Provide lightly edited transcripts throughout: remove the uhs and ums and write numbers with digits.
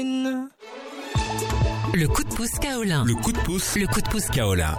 Le coup de pouce Kaolin. Le coup de pouce. Le coup de pouce Kaolin.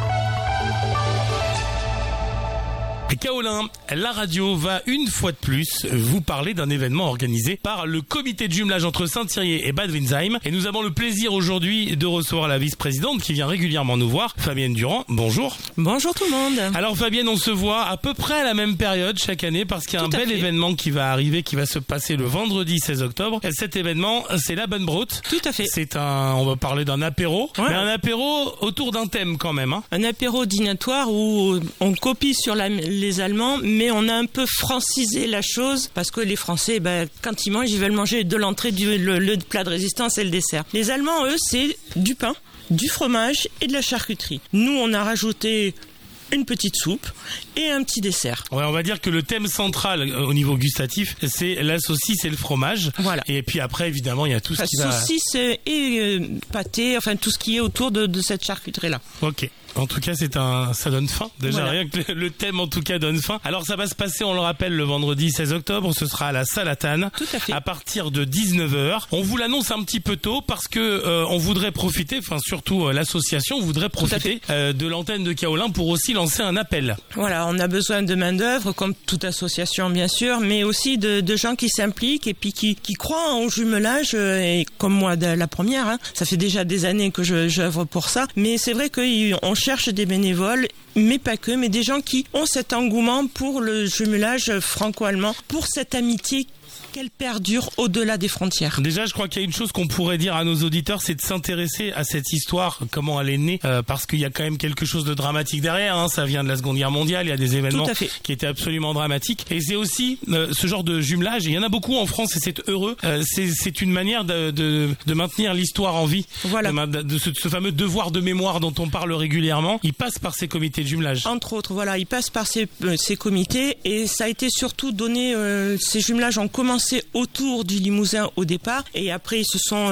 Kaolin, la radio va une fois de plus vous parler d'un événement organisé par le comité de jumelage entre Saint-Thirier et Bad Windsheim. Et nous avons le plaisir aujourd'hui de recevoir la vice-présidente qui vient régulièrement nous voir, Fabienne Durand. Bonjour. Bonjour tout le monde. Alors Fabienne, on se voit à peu près à la même période chaque année parce qu'il y a un bel événement qui va arriver, qui va se passer le vendredi 16 octobre. Et cet événement, c'est la Bonne Broute. Tout à fait. On va parler d'un apéro, mais un apéro autour d'un thème quand même. Un apéro dînatoire où on copie sur les Allemands, mais on a un peu francisé la chose parce que les Français, quand ils mangent, ils veulent manger de l'entrée, le plat de résistance et le dessert. Les Allemands, eux, c'est du pain, du fromage et de la charcuterie. Nous, on a rajouté une petite soupe et un petit dessert. Ouais, on va dire que le thème central au niveau gustatif, c'est la saucisse et le fromage. Voilà. Et puis après, évidemment, il y a tout ce qui va... Saucisse et pâté, enfin tout ce qui est autour de cette charcuterie-là. Ok. En tout cas, ça donne faim. Déjà, voilà. Rien que le thème, en tout cas, donne faim. Alors, ça va se passer, on le rappelle, le vendredi 16 octobre. Ce sera à la Salatane. Tout à fait. À partir de 19h. On vous l'annonce un petit peu tôt parce que on voudrait profiter, enfin, surtout l'association voudrait profiter de l'antenne de Kaolin pour aussi lancer un appel. Voilà, on a besoin de main-d'œuvre, comme toute association, bien sûr, mais aussi de gens qui s'impliquent et puis qui croient au jumelage, et comme moi, la première, ça fait déjà des années que j'œuvre pour ça. Mais c'est vrai qu'on cherche des bénévoles, mais pas que, mais des gens qui ont cet engouement pour le jumelage franco-allemand, pour cette amitié qu'elle perdure au-delà des frontières. Déjà, je crois qu'il y a une chose qu'on pourrait dire à nos auditeurs, c'est de s'intéresser à cette histoire, comment elle est née, parce qu'il y a quand même quelque chose de dramatique derrière. Ça vient de la Seconde Guerre mondiale, il y a des événements qui étaient absolument dramatiques. Et c'est aussi ce genre de jumelage, et il y en a beaucoup en France, et c'est heureux. C'est une manière de maintenir l'histoire en vie. Voilà. De ce fameux devoir de mémoire dont on parle régulièrement. Il passe par ces comités de jumelage. Entre autres, voilà, il passe par ces comités, et ça a été surtout donné, ces jumelages ont commencé autour du Limousin au départ, et après ils se sont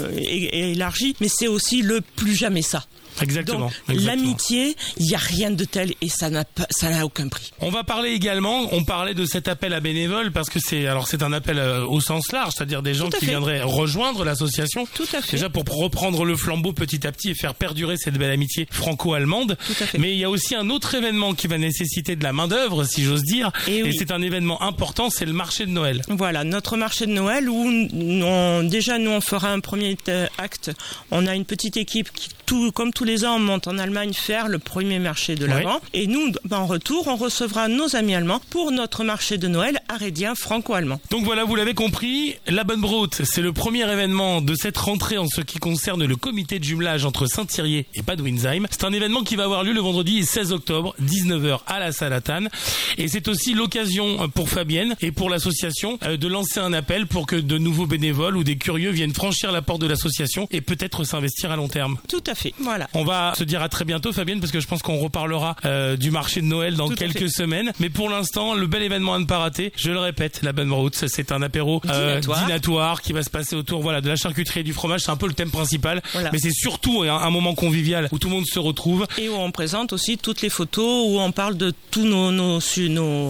élargis, mais c'est aussi le plus jamais ça. Exactement. Donc, exactement. L'amitié, il n'y a rien de tel et ça n'a aucun prix. On va parler également, on parlait de cet appel à bénévoles parce que c'est un appel au sens large, c'est-à-dire des gens qui viendraient rejoindre l'association. Tout à fait. Déjà pour reprendre le flambeau petit à petit et faire perdurer cette belle amitié franco-allemande. Tout à fait. Mais il y a aussi un autre événement qui va nécessiter de la main-d'œuvre, si j'ose dire. Et c'est un événement important, c'est le marché de Noël. Voilà, notre marché de Noël où nous on fera un premier acte. On a une petite équipe qui, comme tous les ans, on monte en Allemagne faire le premier marché de l'Avent. Et nous, en retour, on recevra nos amis allemands pour notre marché de Noël arédien franco-allemand. Donc voilà, vous l'avez compris, la Bonne Broute, c'est le premier événement de cette rentrée en ce qui concerne le comité de jumelage entre Saint-Thirier et Bad Windsheim. C'est un événement qui va avoir lieu le vendredi 16 octobre, 19h à la Salatane. Et c'est aussi l'occasion pour Fabienne et pour l'association de lancer un appel pour que de nouveaux bénévoles ou des curieux viennent franchir la porte de l'association et peut-être s'investir à long terme. Tout à fait, voilà. On va se dire à très bientôt, Fabienne, parce que je pense qu'on reparlera du marché de Noël dans quelques semaines. Mais pour l'instant, le bel événement à ne pas rater, je le répète, la Bonne Broute, c'est un apéro dînatoire qui va se passer autour de la charcuterie et du fromage. C'est un peu le thème principal, mais c'est surtout un moment convivial où tout le monde se retrouve. Et où on présente aussi toutes les photos, où on parle de tous nos c'est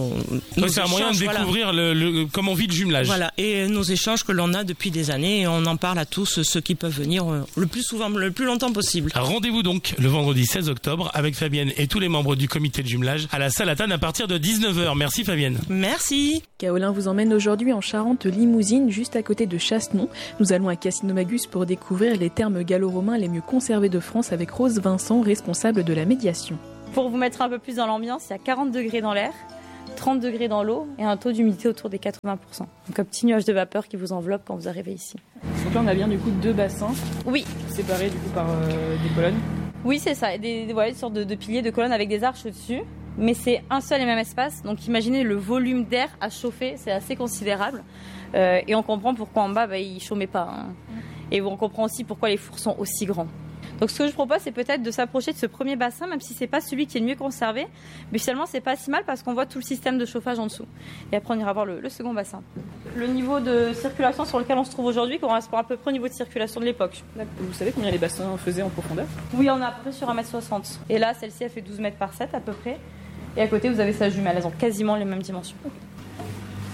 un moyen de découvrir comment vit le jumelage. Voilà, et nos échanges que l'on a depuis des années, et on en parle à tous ceux qui peuvent venir le plus souvent, le plus longtemps possible. Rendez-vous donc le vendredi 16 octobre avec Fabienne et tous les membres du comité de jumelage à la Salatane à partir de 19h. Merci Fabienne. Merci. Kaolin vous emmène aujourd'hui en Charente-Limousine, juste à côté de Chassenon. Nous allons à Casino-Magus pour découvrir les thermes gallo-romains les mieux conservés de France avec Rose Vincent, responsable de la médiation. Pour vous mettre un peu plus dans l'ambiance, il y a 40 degrés dans l'air, 30 degrés dans l'eau et un taux d'humidité autour des 80%. Donc un petit nuage de vapeur qui vous enveloppe quand vous arrivez ici. Donc là on a bien du coup 2 bassins. Oui. Séparés du coup par des colonnes. Oui, c'est ça, une sorte de piliers, de colonnes avec des arches au-dessus. Mais c'est un seul et même espace, donc imaginez le volume d'air à chauffer, c'est assez considérable. Et on comprend pourquoi en bas, il ne chômait pas. Et on comprend aussi pourquoi les fours sont aussi grands. Donc ce que je propose, c'est peut-être de s'approcher de ce premier bassin, même si c'est pas celui qui est le mieux conservé. Mais finalement, c'est pas si mal parce qu'on voit tout le système de chauffage en dessous. Et après, on ira voir le second bassin. Le niveau de circulation sur lequel on se trouve aujourd'hui correspond à peu près au niveau de circulation de l'époque. Vous savez combien les bassins faisaient en profondeur ? Oui, on est à peu près sur 1m60. Et là, celle-ci, elle fait 12 mètres par 7 à peu près. Et à côté, vous avez sa jumelle. Elles ont quasiment les mêmes dimensions.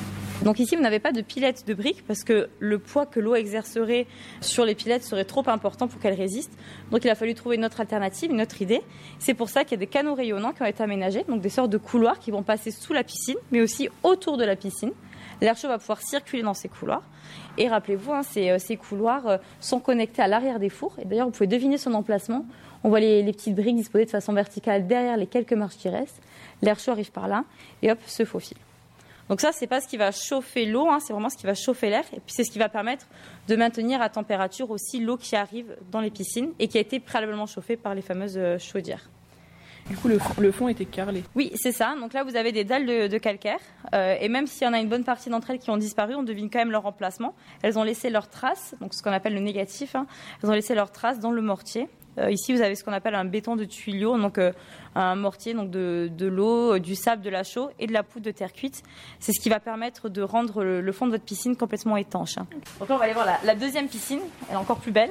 Donc ici, vous n'avez pas de pilettes de briques parce que le poids que l'eau exercerait sur les pilettes serait trop important pour qu'elles résistent. Donc il a fallu trouver une autre alternative, une autre idée. C'est pour ça qu'il y a des canaux rayonnants qui ont été aménagés, donc des sortes de couloirs qui vont passer sous la piscine, mais aussi autour de la piscine. L'air chaud va pouvoir circuler dans ces couloirs. Et rappelez-vous, ces couloirs sont connectés à l'arrière des fours. Et d'ailleurs, vous pouvez deviner son emplacement. On voit les petites briques disposées de façon verticale derrière les quelques marches qui restent. L'air chaud arrive par là et hop, se faufile. Donc ça, c'est pas ce qui va chauffer l'eau, c'est vraiment ce qui va chauffer l'air. Et puis c'est ce qui va permettre de maintenir à température aussi l'eau qui arrive dans les piscines et qui a été préalablement chauffée par les fameuses chaudières. Du coup, le fond était carrelé. Oui, c'est ça. Donc là, vous avez des dalles de calcaire. Et même s'il y en a une bonne partie d'entre elles qui ont disparu, on devine quand même leur emplacement. Elles ont laissé leurs traces, donc ce qu'on appelle le négatif. Elles ont laissé leurs traces dans le mortier. Ici, vous avez ce qu'on appelle un béton de tuyau, donc un mortier donc de l'eau, du sable, de la chaux et de la poudre de terre cuite. C'est ce qui va permettre de rendre le fond de votre piscine complètement étanche. Donc là, on va aller voir la deuxième piscine. Elle est encore plus belle.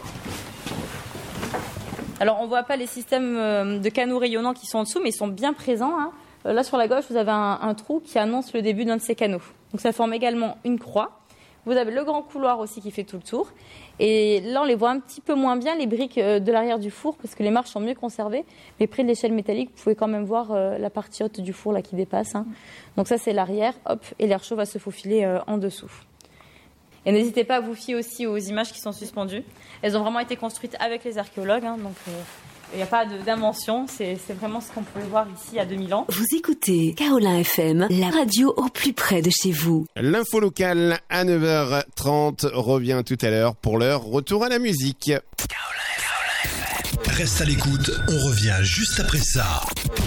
Alors, on ne voit pas les systèmes de canaux rayonnants qui sont en dessous, mais ils sont bien présents. Là, sur la gauche, vous avez un trou qui annonce le début d'un de ces canaux. Donc, ça forme également une croix. Vous avez le grand couloir aussi qui fait tout le tour. Et là, on les voit un petit peu moins bien, les briques de l'arrière du four, parce que les marches sont mieux conservées. Mais près de l'échelle métallique, vous pouvez quand même voir la partie haute du four là, qui dépasse. Donc ça, c'est l'arrière. Hop, et l'air chaud va se faufiler en dessous. Et n'hésitez pas à vous fier aussi aux images qui sont suspendues. Elles ont vraiment été construites avec les archéologues, donc il n'y a pas d'invention, c'est vraiment ce qu'on pouvait voir ici il y a 2000 ans. Vous écoutez Kaolin FM, la radio au plus près de chez vous. L'info locale à 9h30 revient tout à l'heure. Pour l'heure, retour à la musique. Reste à l'écoute, on revient juste après ça.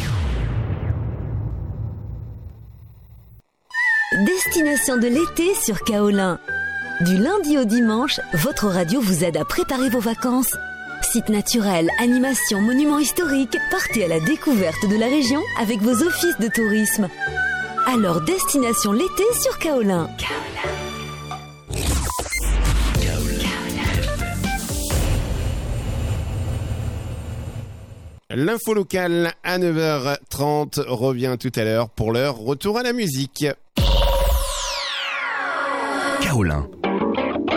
Destination de l'été sur Kaolin. Du lundi au dimanche, votre radio vous aide à préparer vos vacances. Sites naturels, animations, monuments historiques, partez à la découverte de la région avec vos offices de tourisme. Alors, destination l'été sur Kaolin. L'info locale à 9h30 revient tout à l'heure. Pour l'heure, retour à la musique. Kaolin.